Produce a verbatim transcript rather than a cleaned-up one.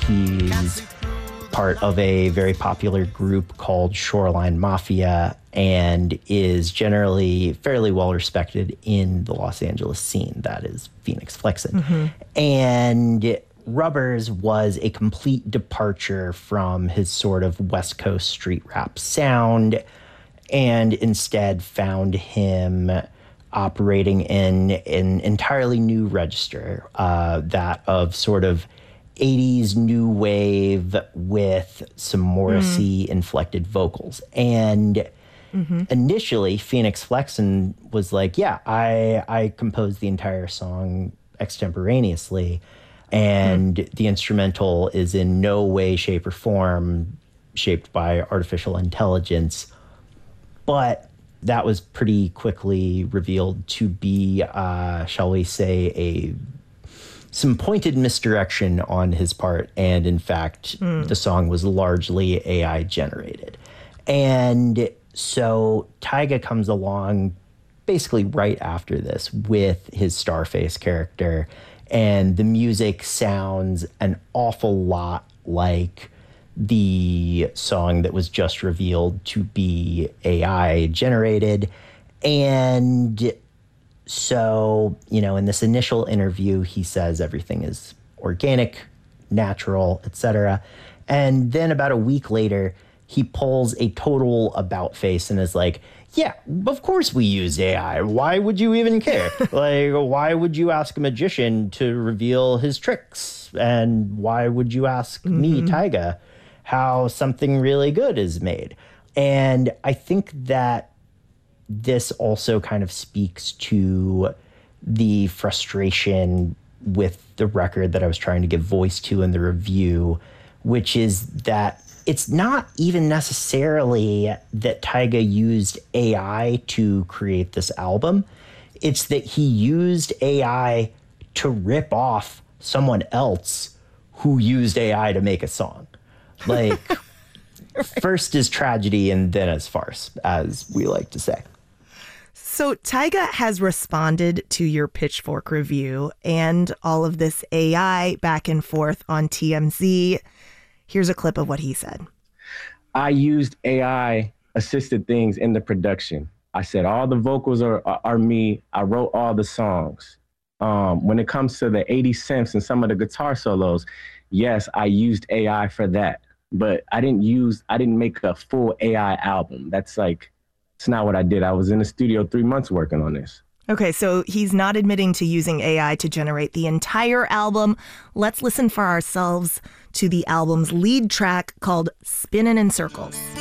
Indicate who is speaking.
Speaker 1: He's part of a very popular group called Shoreline Mafia and is generally fairly well respected in the Los Angeles scene. That is Phoenix Flexen. Mm-hmm. And Rubbers was a complete departure from his sort of West Coast street rap sound, and instead found him operating in an entirely new register, uh, that of sort of eighties new wave with some Morrissey-inflected mm. vocals. And mm-hmm. initially, Phoenix Flexen was like, yeah, I, I composed the entire song extemporaneously, and mm. the instrumental is in no way, shape, or form shaped by artificial intelligence. But that was pretty quickly revealed to be, uh, shall we say, a some pointed misdirection on his part. And in fact, mm. the song was largely A I generated. And so Tyga comes along basically right after this with his Starface character. And the music sounds an awful lot like the song that was just revealed to be A I generated. And so, you know, in this initial interview, he says everything is organic, natural, et cetera. And then about a week later, he pulls a total about face and is like, yeah, of course we use A I. Why would you even care? Like, why would you ask a magician to reveal his tricks? And why would you ask mm-hmm. me, Tyga, how something really good is made? And I think that this also kind of speaks to the frustration with the record that I was trying to give voice to in the review, which is that it's not even necessarily that Tyga used A I to create this album. It's that he used A I to rip off someone else who used A I to make a song. Like, first is tragedy and then is farce, as we like to say.
Speaker 2: So Tyga has responded to your Pitchfork review and all of this A I back and forth on T M Z. Here's a clip of what he said.
Speaker 3: I used A I assisted things in the production. I said all the vocals are, are, are me. I wrote all the songs. Um, when it comes to the eighty synths and some of the guitar solos, yes, I used A I for that. But I didn't use, I didn't make a full A I album. That's like, it's not what I did. I was in the studio three months working on this.
Speaker 2: Okay, so he's not admitting to using A I to generate the entire album. Let's listen for ourselves to the album's lead track called Spinnin' in Circles.